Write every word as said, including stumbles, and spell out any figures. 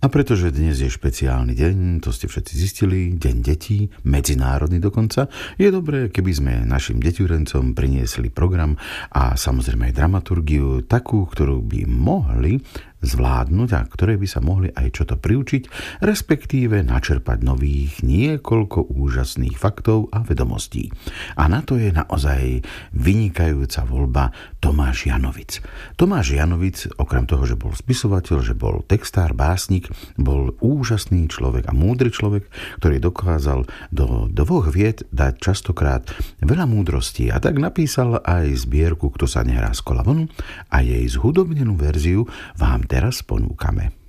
A pretože dnes je špeciálny deň, to ste všetci zistili, deň detí, medzinárodný dokonca, je dobré, keby sme našim deťurencom priniesli program a samozrejme aj dramaturgiu takú, ktorú by mohli zvládnuť a ktoré by sa mohli aj čo to priučiť, respektíve načerpať nových niekoľko úžasných faktov a vedomostí. A na to je naozaj vynikajúca voľba Tomáš Janovic. Tomáš Janovic, okrem toho, že bol spisovateľ, že bol textár, básnik, bol úžasný človek a múdry človek, ktorý dokázal do dvoch vied dať častokrát veľa múdrostí. A tak napísal aj zbierku Kto sa nehrá z kola von a jej zhudobnenú verziu vám teraz ponúkame.